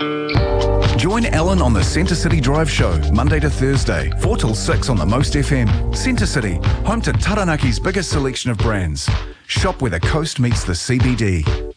Join Alan on the Centre City Drive Show, Monday to Thursday, 4 till 6 on the Most FM. Centre City, home to Taranaki's biggest selection of brands. Shop where the coast meets the CBD.